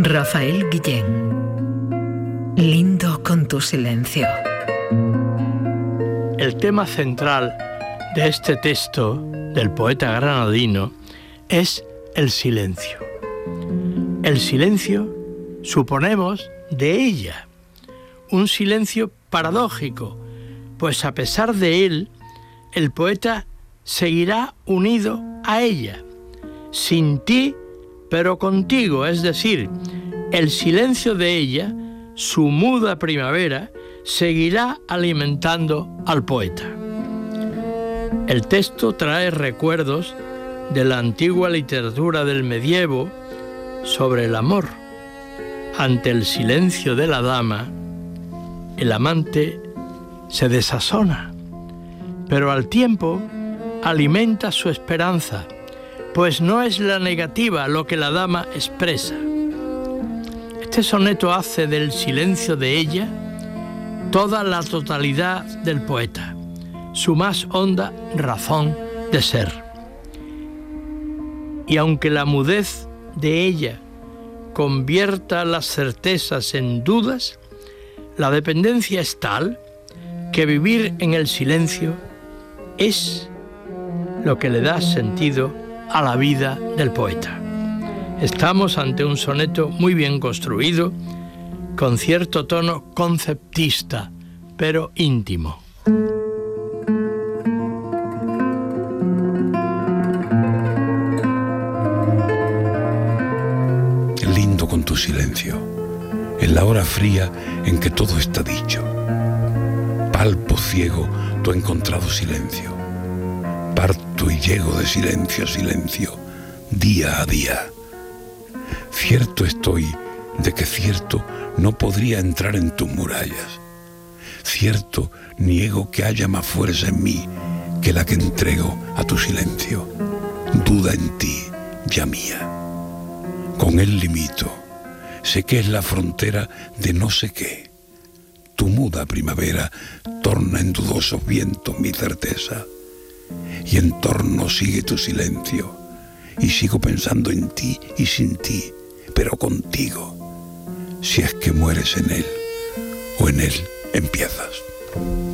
Rafael Guillén. Lindo con tu silencio. El tema central de este texto del poeta granadino es el silencio. El silencio, suponemos, de ella. Un silencio paradójico, pues a pesar de él, el poeta seguirá unido a ella. Sin ti, pero contigo, es decir, el silencio de ella, su muda primavera, seguirá alimentando al poeta. El texto trae recuerdos de la antigua literatura del medievo sobre el amor. Ante el silencio de la dama, el amante se desazona, pero al tiempo alimenta su esperanza, pues no es la negativa lo que la dama expresa. Este soneto hace del silencio de ella toda la totalidad del poeta, su más honda razón de ser. Y aunque la mudez de ella convierta las certezas en dudas, la dependencia es tal que vivir en el silencio es lo que le da sentido a la vida del poeta. Estamos ante un soneto muy bien construido, con cierto tono conceptista, pero íntimo. Lindo con tu silencio, en la hora fría en que todo está dicho. Palpo ciego tu encontrado silencio. Parto y llego de silencio a silencio, día a día. Cierto estoy de que cierto no podría entrar en tus murallas. Cierto niego que haya más fuerza en mí que la que entrego a tu silencio. Duda en ti, ya mía. Con él limito, sé que es la frontera de no sé qué. Tu muda primavera torna en dudosos vientos mi certeza. Y en torno sigue tu silencio, y sigo pensando en ti y sin ti, pero contigo, si es que mueres en él, o en él empiezas.